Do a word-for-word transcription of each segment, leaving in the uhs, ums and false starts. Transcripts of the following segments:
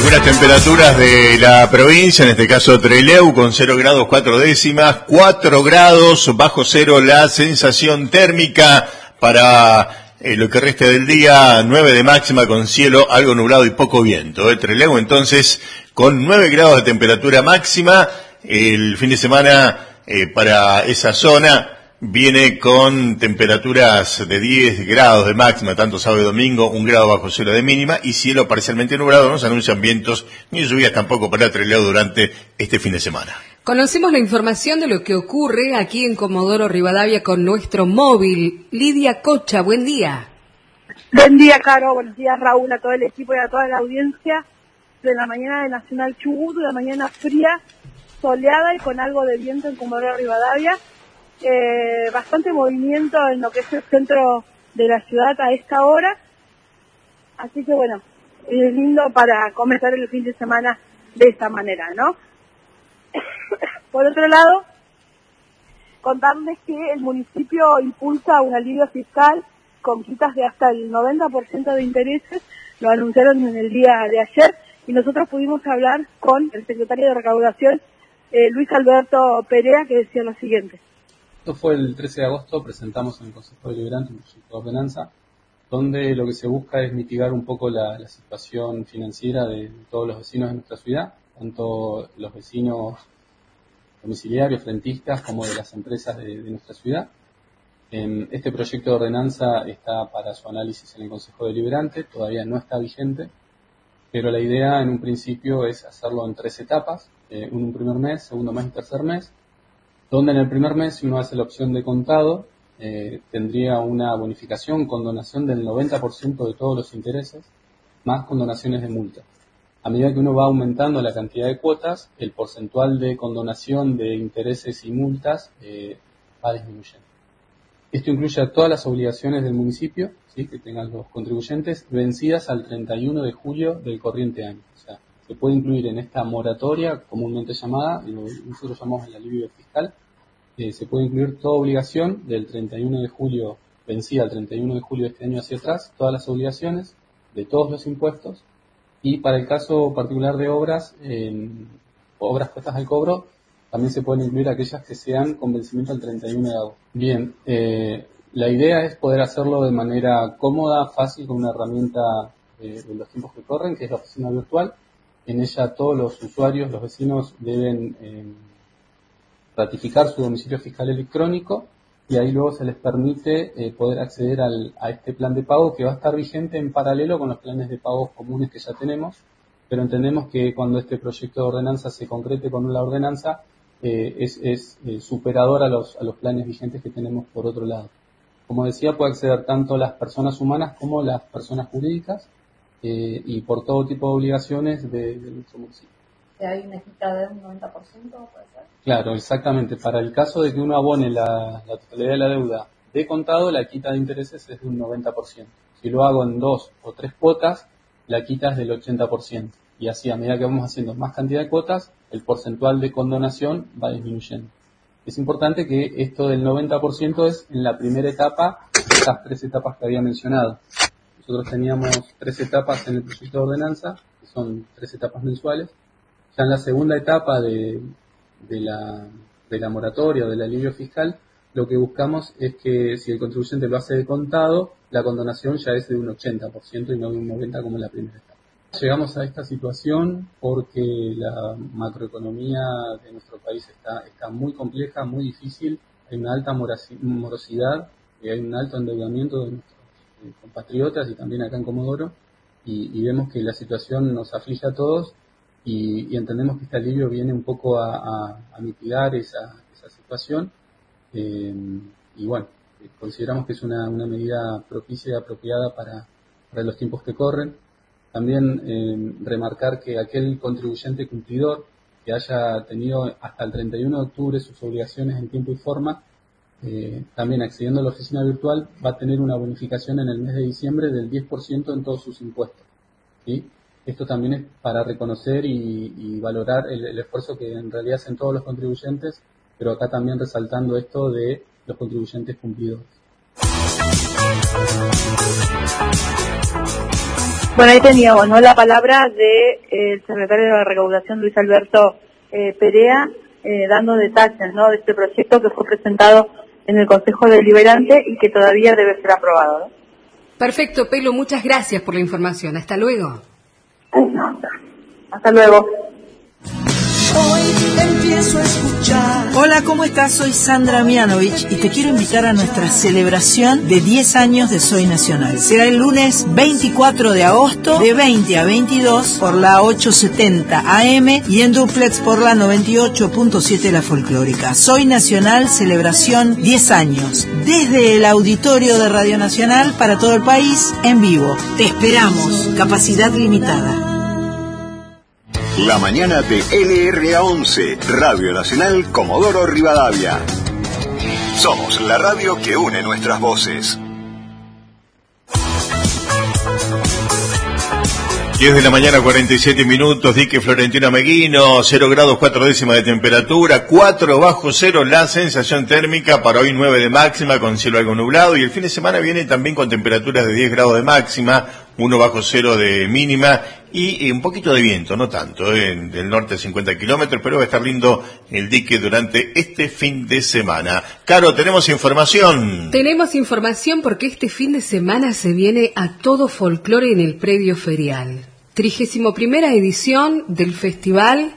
Algunas temperaturas de la provincia, en este caso Trelew, con cero grados cuatro décimas, cuatro grados bajo cero la sensación térmica para eh, lo que resta del día, nueve de máxima con cielo algo nublado y poco viento. ¿eh? Trelew entonces con nueve grados de temperatura máxima, el fin de semana eh, para esa zona viene con temperaturas de diez grados de máxima, tanto sábado y domingo, un grado bajo cero de mínima y cielo parcialmente nublado. No se anuncian vientos ni lluvias tampoco para Trelew durante este fin de semana. Conocemos la información de lo que ocurre aquí en Comodoro Rivadavia con nuestro móvil. Lidia Cocha, buen día. Buen día, Caro. Buenos días, Raúl, a todo el equipo y a toda la audiencia de la mañana de Nacional Chubut, una mañana fría, soleada y con algo de viento en Comodoro Rivadavia. Eh, bastante movimiento en lo que es el centro de la ciudad a esta hora, así que bueno, es lindo para comenzar el fin de semana de esta manera, ¿no? Por otro lado, contarles que el municipio impulsa un alivio fiscal con quitas de hasta el noventa por ciento de intereses, lo anunciaron en el día de ayer, y nosotros pudimos hablar con el secretario de Recaudación, eh, Luis Alberto Perea, que decía lo siguiente. Esto fue el trece de agosto, presentamos en el Consejo Deliberante un proyecto de ordenanza donde lo que se busca es mitigar un poco la, la situación financiera de todos los vecinos de nuestra ciudad, tanto los vecinos domiciliarios, rentistas, como de las empresas de, de nuestra ciudad. Eh, este proyecto de ordenanza está para su análisis en el Consejo Deliberante, todavía no está vigente, pero la idea en un principio es hacerlo en tres etapas, eh, un primer mes, segundo mes y tercer mes, donde en el primer mes, si uno hace la opción de contado, eh, tendría una bonificación, condonación del noventa por ciento de todos los intereses, más condonaciones de multa. A medida que uno va aumentando la cantidad de cuotas, el porcentual de condonación de intereses y multas eh, va disminuyendo. Esto incluye a todas las obligaciones del municipio, ¿sí?, que tengan los contribuyentes, vencidas al treinta y uno de julio del corriente año. O sea, se puede incluir en esta moratoria, comúnmente llamada, lo nosotros llamamos el alivio fiscal, eh, se puede incluir toda obligación del treinta y uno de julio, vencida al treinta y uno de julio de este año hacia atrás, todas las obligaciones de todos los impuestos, y para el caso particular de obras, eh, obras puestas al cobro, también se pueden incluir aquellas que sean con vencimiento al treinta y uno de agosto. Bien, eh, la idea es poder hacerlo de manera cómoda, fácil, con una herramienta eh, de los tiempos que corren, que es la oficina virtual. En ella todos los usuarios, los vecinos, deben eh, ratificar su domicilio fiscal electrónico y ahí luego se les permite eh, poder acceder al, a este plan de pago que va a estar vigente en paralelo con los planes de pagos comunes que ya tenemos, pero entendemos que cuando este proyecto de ordenanza se concrete con la ordenanza eh, es, es eh, superador a los, a los planes vigentes que tenemos por otro lado. Como decía, puede acceder tanto las personas humanas como las personas jurídicas, Eh, y por todo tipo de obligaciones de, de nuestro municipio. ¿Hay una quita de un noventa por ciento? ¿Puede ser? Claro, exactamente. Para el caso de que uno abone la, la totalidad de la deuda de contado, la quita de intereses es de un noventa por ciento. Si lo hago en dos o tres cuotas, la quita es del ochenta por ciento. Y así, a medida que vamos haciendo más cantidad de cuotas, el porcentual de condonación va disminuyendo. Es importante que esto del noventa por ciento es en la primera etapa de estas tres etapas que había mencionado. Nosotros teníamos tres etapas en el proyecto de ordenanza, que son tres etapas mensuales. Ya en la segunda etapa de, de, la, de la moratoria o del alivio fiscal, lo que buscamos es que si el contribuyente lo hace de contado, la condonación ya es de un ochenta por ciento y no de un noventa por ciento como en la primera etapa. Llegamos a esta situación porque la macroeconomía de nuestro país está, está muy compleja, muy difícil, hay una alta morosidad y hay un alto endeudamiento de nuestros compatriotas y también acá en Comodoro, y, y vemos que la situación nos aflige a todos y, y entendemos que este alivio viene un poco a, a, a mitigar esa, esa situación eh, y bueno, consideramos que es una, una medida propicia y apropiada para, para los tiempos que corren. También eh, remarcar que aquel contribuyente cumplidor que haya tenido hasta el treinta y uno de octubre sus obligaciones en tiempo y forma, Eh, también accediendo a la oficina virtual va a tener una bonificación en el mes de diciembre del diez por ciento en todos sus impuestos, ¿sí? Esto también es para reconocer y, y valorar el, el esfuerzo que en realidad hacen todos los contribuyentes, pero acá también resaltando esto de los contribuyentes cumplidores. Bueno, ahí teníamos, ¿no?, la palabra del de, eh, secretario de la Recaudación, Luis Alberto eh, Perea, eh, dando detalles, ¿no?, de este proyecto que fue presentado en el Consejo Deliberante y que todavía debe ser aprobado, ¿no? Perfecto, Pelo, muchas gracias por la información. Hasta luego. Hasta luego. Hoy empiezo a escuchar. Hola, ¿cómo estás? Soy Sandra Mianovich y te quiero invitar a nuestra celebración de diez años de Soy Nacional. Será el lunes veinticuatro de agosto de veinte a veintidós por la ochocientos setenta A M y en duplex por la noventa y ocho punto siete La Folclórica. Soy Nacional, celebración diez años. Desde el auditorio de Radio Nacional para todo el país, en vivo. Te esperamos. Capacidad limitada. La mañana de L R A once, Radio Nacional Comodoro Rivadavia. Somos la radio que une nuestras voces. diez de la mañana, cuarenta y siete minutos, dique Florentino Meguino, cero grados cuatro décimas de temperatura, cuatro bajo cero la sensación térmica, para hoy nueve de máxima con cielo algo nublado, y el fin de semana viene también con temperaturas de diez grados de máxima, uno bajo cero de mínima, y, y un poquito de viento, no tanto, eh, en del norte cincuenta kilómetros, pero va a estar lindo el dique durante este fin de semana. Caro, ¿tenemos información? Tenemos información porque este fin de semana se viene a todo folclore en el predio ferial. Trigésimo primera edición del Festival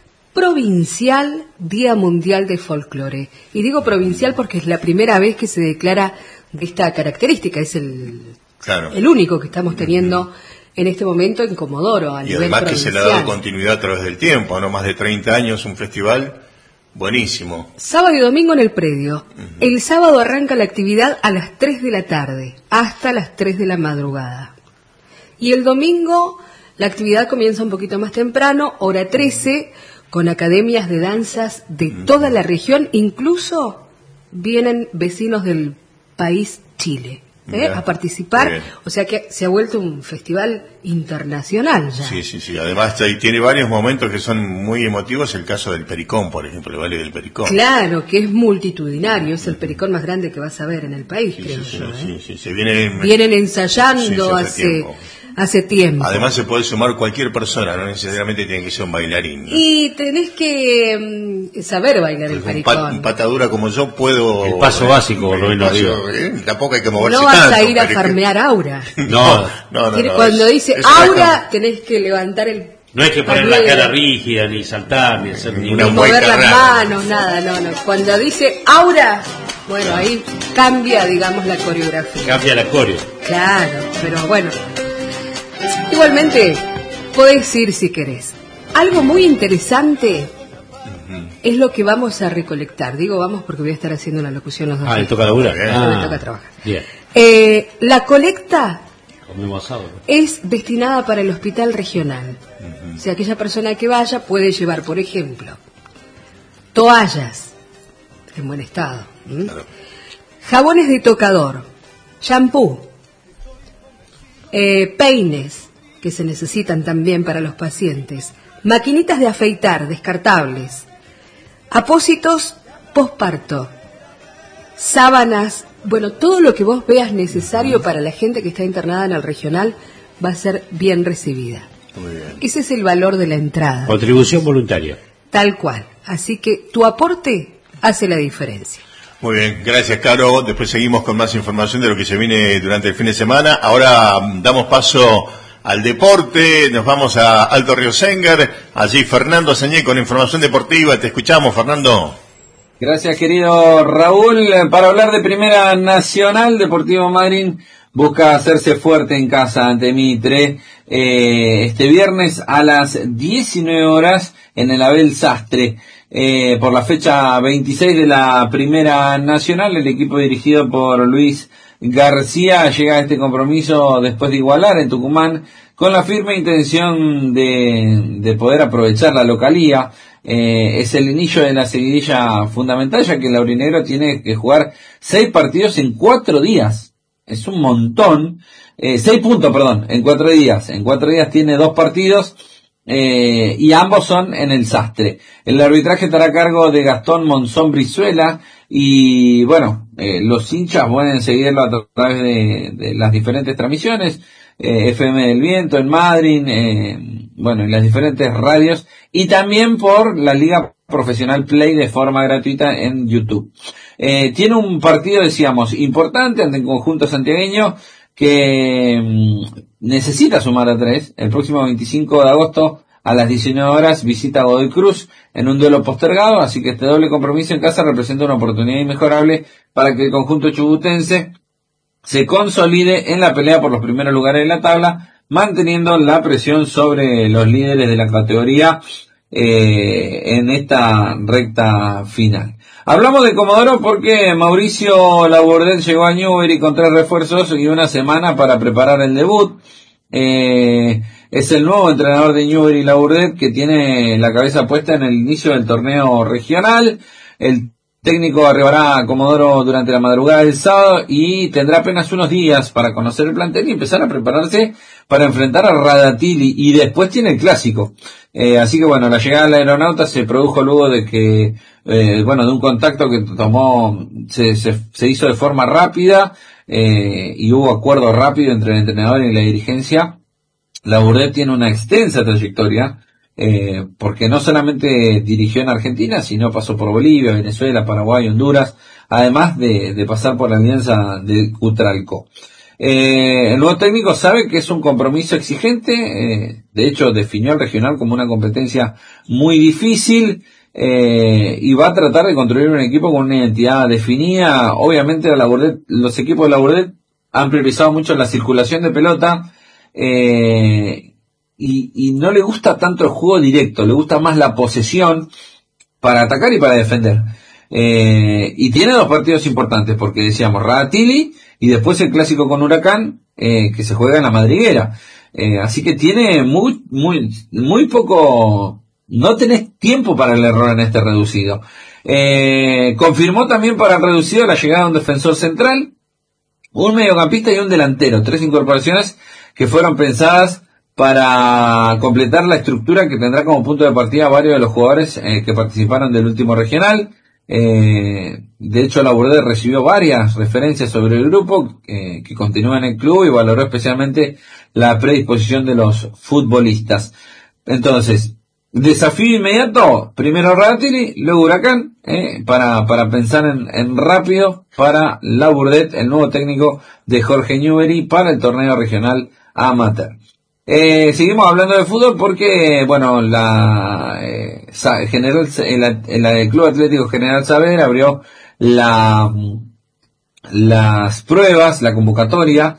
Provincial Día Mundial de Folclore. Y digo provincial porque es la primera vez que se declara de esta característica, es el, claro. el único que estamos teniendo uh-huh. en este momento en Comodoro. A y nivel además provincial. Que se le ha dado continuidad a través del tiempo, no más de treinta años, un festival buenísimo. Sábado y domingo en el predio. Uh-huh. El sábado arranca la actividad a las tres de la tarde, hasta las tres de la madrugada. Y el domingo la actividad comienza un poquito más temprano, hora trece, con academias de danzas de uh-huh. toda la región, incluso vienen vecinos del país Chile. ¿Eh? a participar, o sea que se ha vuelto un festival internacional ya. Sí, sí, sí, además tiene varios momentos que son muy emotivos, el caso del Pericón, por ejemplo, el baile del Pericón. Claro, que es multitudinario, es el Pericón más grande que vas a ver en el país, sí, creo sí, yo. Sí, ¿eh? sí, sí, se vienen, vienen ensayando sí, sí, hace, hace, tiempo. hace tiempo. Además se puede sumar cualquier persona, no necesariamente tiene que ser un bailarín, ¿no? Y tenés que um, saber bailar el Pericón. Un, pat, un patadura como yo puedo... El paso básico, el, el paso, ¿eh? Tampoco hay que moverse no vas tanto, a ir a farmear aura. No, no, no, no. Cuando es, dice es aura, tenés que levantar el... No hay que poner la cara rígida, ni saltar, ni hacer ni mover las rara. manos, nada, no, no. Cuando dice aura, bueno, ahí cambia, digamos, la coreografía. Cambia la coreo. Claro, pero bueno. Igualmente, podés ir si querés. Algo muy interesante uh-huh. es lo que vamos a recolectar. Digo vamos porque voy a estar haciendo la locución los dos. Ah, le toca laburar. Ah, me toca trabajar. Bien. Eh, la colecta asado, ¿no? es destinada para el hospital regional. Uh-huh. O sea, aquella persona que vaya puede llevar, por ejemplo, toallas en buen estado, ¿Mm? Claro. jabones de tocador, shampoo, eh, peines que se necesitan también para los pacientes, maquinitas de afeitar descartables, apósitos posparto, sábanas, bueno, todo lo que vos veas necesario para la gente que está internada en el regional va a ser bien recibida. Muy bien. Ese es el valor de la entrada. Contribución voluntaria. Tal cual. Así que tu aporte hace la diferencia. Muy bien, gracias Caro. Después seguimos con más información de lo que se viene durante el fin de semana. Ahora damos paso al deporte, nos vamos a Alto Río Sengar. Allí Fernando Sañé con información deportiva. Te escuchamos, Fernando. Gracias, querido Raúl. Para hablar de Primera Nacional, Deportivo Madryn busca hacerse fuerte en casa ante Mitre eh, este viernes a las diecinueve horas en el Abel Sastre. Eh, por la fecha veintiséis de la Primera Nacional, el equipo dirigido por Luis García llega a este compromiso después de igualar en Tucumán con la firme intención de, de poder aprovechar la localía. Eh, es el inicio de la seguidilla fundamental, ya que el aurinegro tiene que jugar seis partidos en cuatro días. Es un montón. Eh, seis puntos, perdón, en cuatro días. En cuatro días tiene dos partidos. Eh, y ambos son en el Sastre. El arbitraje estará a cargo de Gastón Monzón Brizuela y bueno, eh, los hinchas pueden seguirlo a través de, de las diferentes transmisiones eh, F M del Viento, en Madrid, eh, bueno, en las diferentes radios, y también por la Liga Profesional Play de forma gratuita en YouTube. Eh, tiene un partido, decíamos, importante ante el conjunto santiagueño que mmm, necesita sumar a tres. El próximo veinticinco de agosto a las diecinueve horas visita a Godoy Cruz en un duelo postergado, así que este doble compromiso en casa representa una oportunidad inmejorable para que el conjunto chubutense se consolide en la pelea por los primeros lugares de la tabla, manteniendo la presión sobre los líderes de la categoría eh, en esta recta final. Hablamos de Comodoro porque Mauricio Labordel llegó a Newbery con tres refuerzos y una semana para preparar el debut. Eh, es el nuevo entrenador de Newbery Labordel, que tiene la cabeza puesta en el inicio del torneo regional. El técnico arribará a Comodoro durante la madrugada del sábado y tendrá apenas unos días para conocer el plantel y empezar a prepararse para enfrentar a Radatili, y después tiene el clásico. Eh, así que bueno, la llegada del aeronauta se produjo luego de que, eh, bueno, de un contacto que tomó, se, se, se hizo de forma rápida, eh, y hubo acuerdo rápido entre el entrenador y la dirigencia. Labordel tiene una extensa trayectoria, eh, porque no solamente dirigió en Argentina, sino pasó por Bolivia, Venezuela, Paraguay, Honduras, además de, de pasar por la alianza de Cutralco. Eh, el nuevo técnico sabe que es un compromiso exigente, eh, de hecho definió el regional como una competencia muy difícil, eh, y va a tratar de construir un equipo con una identidad definida. Obviamente la Labordel, los equipos de Labordel han priorizado mucho la circulación de pelota, eh, y, y no le gusta tanto el juego directo, le gusta más la posesión para atacar y para defender. Eh, y tiene dos partidos importantes, porque decíamos Radatili y después el clásico con Huracán, eh, que se juega en la Madriguera. Eh, así que tiene muy, muy, muy poco, no tenés tiempo para el error en este reducido. Eh, confirmó también para el reducido la llegada de un defensor central, un mediocampista y un delantero, tres incorporaciones que fueron pensadas para completar la estructura que tendrá como punto de partida varios de los jugadores eh, que participaron del último regional. Eh, de hecho, Labordel recibió varias referencias sobre el grupo eh, que continúa en el club y valoró especialmente la predisposición de los futbolistas. Entonces, desafío inmediato, primero Radatili, luego Huracán, eh, para, para pensar en, en rápido para Labordel, el nuevo técnico de Jorge Newbery para el torneo regional amateur. Eh, seguimos hablando de fútbol porque, bueno, la eh, general, el, el, el Club Atlético General Saavedra abrió la, las pruebas, la convocatoria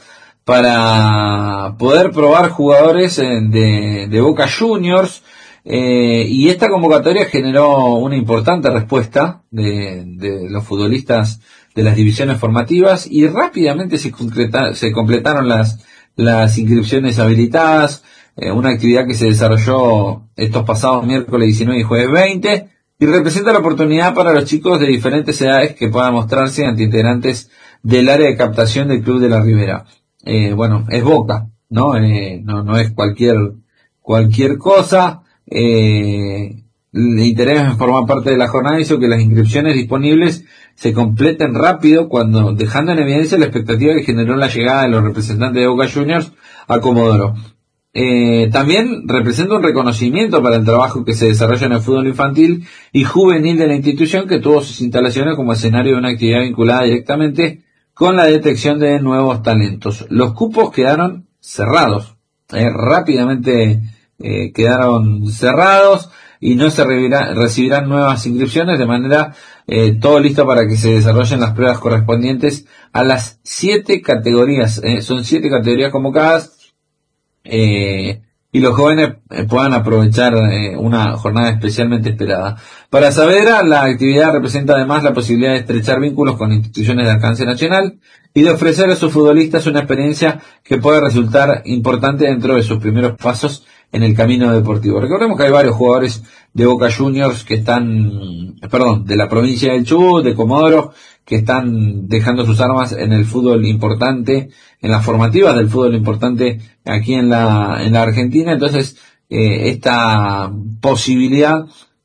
para poder probar jugadores de, de Boca Juniors, eh, y esta convocatoria generó una importante respuesta de, de los futbolistas de las divisiones formativas y rápidamente se, concreta, se completaron las las inscripciones habilitadas, eh, una actividad que se desarrolló estos pasados miércoles diecinueve y jueves veinte, y representa la oportunidad para los chicos de diferentes edades que puedan mostrarse ante integrantes del área de captación del Club de la Ribera. Eh, bueno, es Boca, ¿no? Eh, no, no es cualquier, cualquier cosa. Eh, el interés en formar parte de la jornada hizo que las inscripciones disponibles se completen rápido, cuando dejando en evidencia la expectativa que generó la llegada de los representantes de Boca Juniors a Comodoro. Eh, también representa un reconocimiento para el trabajo que se desarrolla en el fútbol infantil y juvenil de la institución, que tuvo sus instalaciones como escenario de una actividad vinculada directamente con la detección de nuevos talentos. Los cupos quedaron cerrados, eh, rápidamente eh, quedaron cerrados y no se recibirá, recibirán nuevas inscripciones, de manera eh, todo listo para que se desarrollen las pruebas correspondientes a las siete categorías. Eh, son siete categorías convocadas, eh, y los jóvenes eh, puedan aprovechar eh, una jornada especialmente esperada. Para Saavedra, la actividad representa además la posibilidad de estrechar vínculos con instituciones de alcance nacional y de ofrecer a sus futbolistas una experiencia que puede resultar importante dentro de sus primeros pasos en el camino deportivo. Recordemos que hay varios jugadores de Boca Juniors que están, perdón, de la provincia del Chubut, de Comodoro, que están dejando sus armas en el fútbol importante, en las formativas del fútbol importante aquí en la, en la Argentina. Entonces, eh, esta posibilidad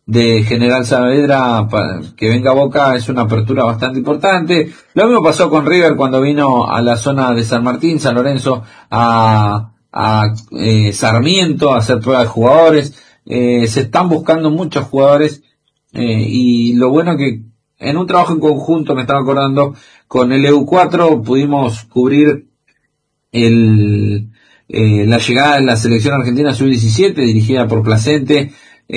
de General Saavedra para que venga a Boca es una apertura bastante importante. Lo mismo pasó con River cuando vino a la zona de San Martín, San Lorenzo, a, a eh, Sarmiento a hacer pruebas de jugadores. Eh, se están buscando muchos jugadores eh, y lo bueno que en un trabajo en conjunto, me estaba acordando, con el E U cuatro pudimos cubrir el eh, la llegada de la selección argentina sub diecisiete dirigida por Placente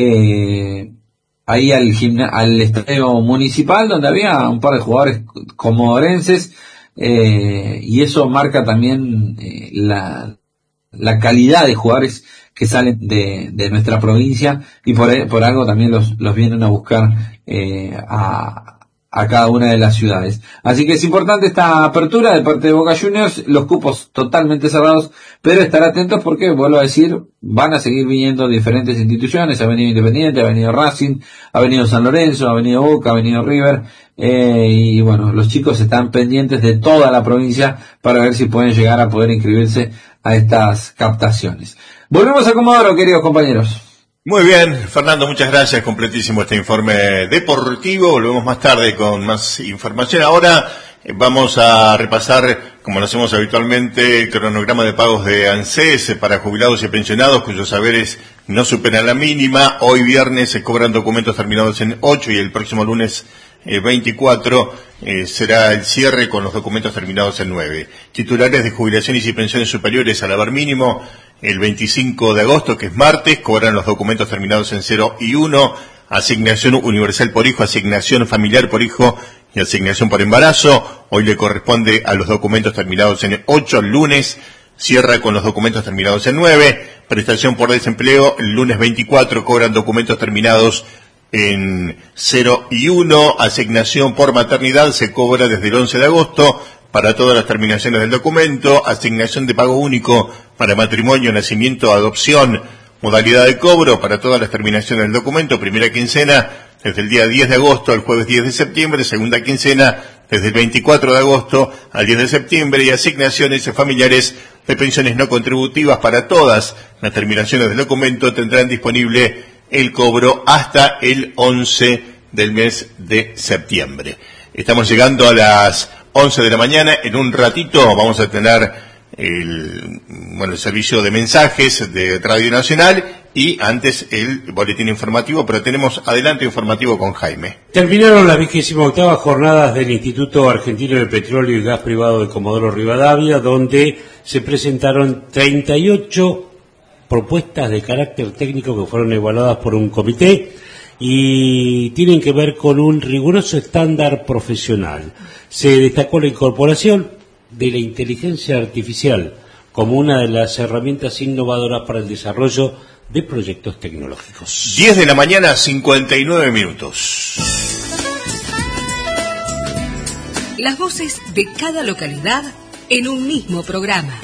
eh, ahí al gimna- al estadio municipal, donde había un par de jugadores comodorenses eh, y eso marca también eh, la la calidad de jugadores que salen de, de nuestra provincia y por, por algo también los, los vienen a buscar eh, a, a cada una de las ciudades. Así que es importante esta apertura de parte de Boca Juniors, los cupos totalmente cerrados, pero estar atentos porque, vuelvo a decir, van a seguir viniendo diferentes instituciones, ha venido Independiente, ha venido Racing, ha venido San Lorenzo, ha venido Boca, ha venido River, eh, y bueno, los chicos están pendientes de toda la provincia para ver si pueden llegar a poder inscribirse a estas captaciones. Volvemos a Comodoro, queridos compañeros. Muy bien, Fernando, muchas gracias. Completísimo este informe deportivo. Volvemos más tarde con más información. Ahora eh, vamos a repasar, como lo hacemos habitualmente, el cronograma de pagos de ANSES para jubilados y pensionados cuyos saberes no superan la mínima. Hoy viernes se cobran documentos terminados en ocho y el próximo lunes eh, veinticuatro eh, será el cierre con los documentos terminados en nueve. Titulares de jubilaciones y pensiones superiores al haber mínimo, el veinticinco de agosto, que es martes, cobran los documentos terminados en cero y uno, asignación universal por hijo, asignación familiar por hijo y asignación por embarazo. Hoy le corresponde a los documentos terminados en ocho, el lunes cierra con los documentos terminados en nueve. Prestación por desempleo, el lunes veinticuatro cobran documentos terminados en cero y uno. Asignación por maternidad se cobra desde el once de agosto para todas las terminaciones del documento. Asignación de pago único para matrimonio, nacimiento, adopción, modalidad de cobro para todas las terminaciones del documento. Primera quincena desde el día diez de agosto al jueves diez de septiembre. Segunda quincena desde el veinticuatro de agosto al diez de septiembre. Y asignaciones familiares de pensiones no contributivas para todas las terminaciones del documento tendrán disponible el cobro hasta el once del mes de septiembre. Estamos llegando a las once de la mañana. En un ratito vamos a tener el, bueno, el servicio de mensajes de Radio Nacional y antes el boletín informativo, pero tenemos adelanto informativo con Jaime. Terminaron las vigésima octava jornadas del Instituto Argentino de Petróleo y Gas Privado de Comodoro Rivadavia, donde se presentaron treinta y ocho propuestas de carácter técnico que fueron evaluadas por un comité y tienen que ver con un riguroso estándar profesional. Se destacó la incorporación de la inteligencia artificial como una de las herramientas innovadoras para el desarrollo de proyectos tecnológicos. diez de la mañana, cincuenta y nueve minutos. Las voces de cada localidad en un mismo programa.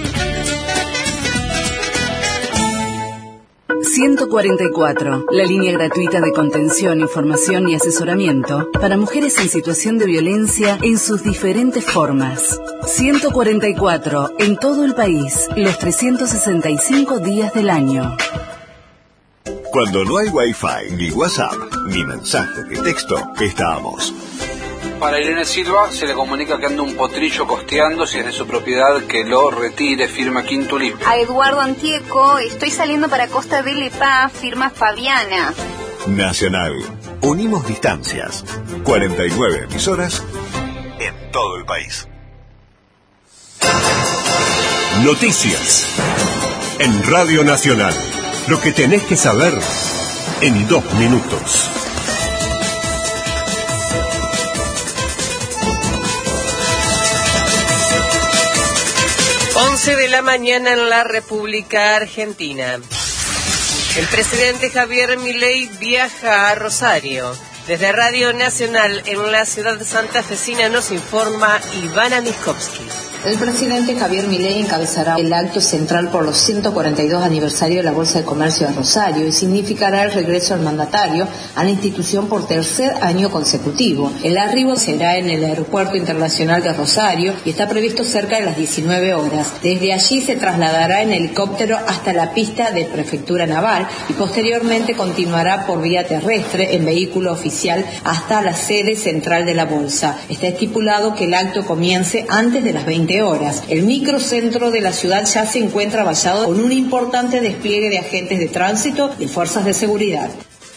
ciento cuarenta y cuatro, la línea gratuita de contención, información y asesoramiento para mujeres en situación de violencia en sus diferentes formas. ciento cuarenta y cuatro, en todo el país, los trescientos sesenta y cinco días del año. Cuando no hay Wi-Fi, ni WhatsApp, ni mensaje de texto, estamos. Para Irene Silva se le comunica que anda un potrillo costeando, si es de su propiedad que lo retire, firma Quintulín. A Eduardo Antieco, estoy saliendo para Costa del Epá, firma Fabiana. Nacional, unimos distancias, cuarenta y nueve emisoras en todo el país. Noticias en Radio Nacional, lo que tenés que saber en dos minutos. once de la mañana en la República Argentina. El presidente Javier Milei viaja a Rosario. Desde Radio Nacional en la ciudad santafesina nos informa Ivana Miskovsky. El presidente Javier Milei encabezará el acto central por los ciento cuarenta y dos aniversario de la Bolsa de Comercio de Rosario y significará el regreso del mandatario a la institución por tercer año consecutivo. El arribo será en el Aeropuerto Internacional de Rosario y está previsto cerca de las diecinueve horas. Desde allí se trasladará en helicóptero hasta la pista de Prefectura Naval y posteriormente continuará por vía terrestre en vehículo oficial hasta la sede central de la Bolsa. Está estipulado que el acto comience antes de las veinte horas. El microcentro de la ciudad ya se encuentra vallado con un importante despliegue de agentes de tránsito y fuerzas de seguridad.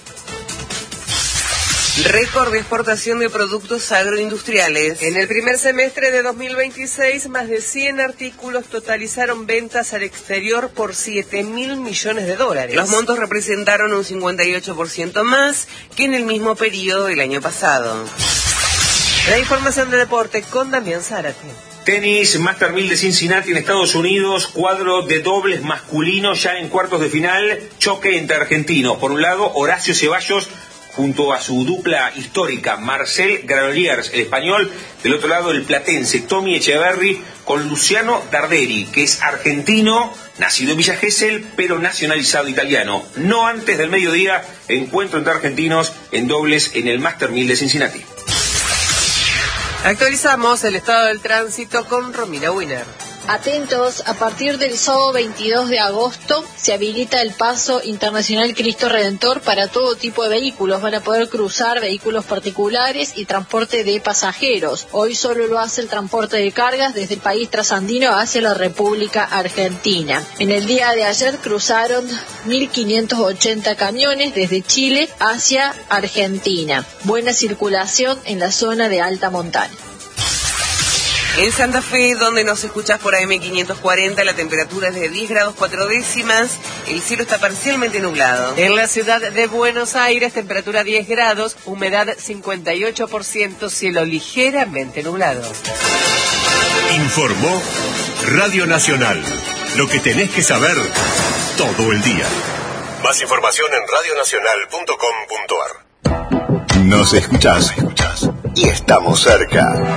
Récord de exportación de productos agroindustriales. En el primer semestre de dos mil veintiséis, más de cien artículos totalizaron ventas al exterior por siete mil millones de dólares. Los montos representaron un cincuenta y ocho por ciento más que en el mismo periodo del año pasado. La información de deporte con Damián Zárate. Tenis, Master mil de Cincinnati en Estados Unidos, cuadro de dobles masculino ya en cuartos de final, choque entre argentinos. Por un lado, Horacio Ceballos junto a su dupla histórica, Marcel Granollers, el español. Del otro lado, el platense, Tommy Echeverry, con Luciano Darderi, que es argentino, nacido en Villa Gesell, pero nacionalizado italiano. No antes del mediodía, encuentro entre argentinos en dobles en el Master mil de Cincinnati. Actualizamos el estado del tránsito con Romina Wiener. Atentos, a partir del sábado veintidós de agosto se habilita el paso internacional Cristo Redentor para todo tipo de vehículos. Van a poder cruzar vehículos particulares y transporte de pasajeros. Hoy solo lo hace el transporte de cargas desde el país trasandino hacia la República Argentina. En el día de ayer cruzaron mil quinientos ochenta camiones desde Chile hacia Argentina. Buena circulación en la zona de alta montaña. En Santa Fe, donde nos escuchás por A M quinientos cuarenta, la temperatura es de diez grados cuatro décimas, el cielo está parcialmente nublado. En la ciudad de Buenos Aires, temperatura diez grados, humedad cincuenta y ocho por ciento, cielo ligeramente nublado. Informó Radio Nacional, lo que tenés que saber todo el día. Más información en radio nacional punto com punto a r. Nos escuchás y estamos cerca.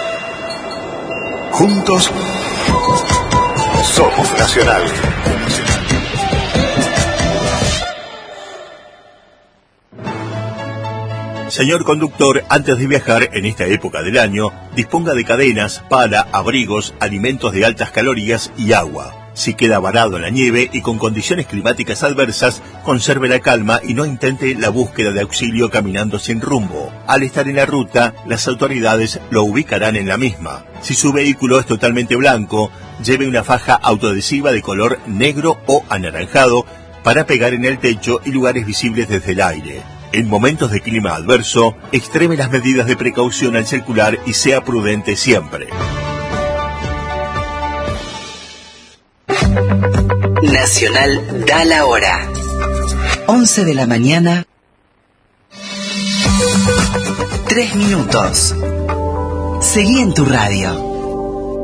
Juntos somos Nacional. Señor conductor, antes de viajar en esta época del año, disponga de cadenas, pala, abrigos, alimentos de altas calorías y agua. Si queda varado en la nieve y con condiciones climáticas adversas, conserve la calma y no intente la búsqueda de auxilio caminando sin rumbo. Al estar en la ruta, las autoridades lo ubicarán en la misma. Si su vehículo es totalmente blanco, lleve una faja autoadhesiva de color negro o anaranjado para pegar en el techo y lugares visibles desde el aire. En momentos de clima adverso, extreme las medidas de precaución al circular y sea prudente siempre. Nacional da la hora. once de la mañana. Tres minutos. Seguí en tu radio.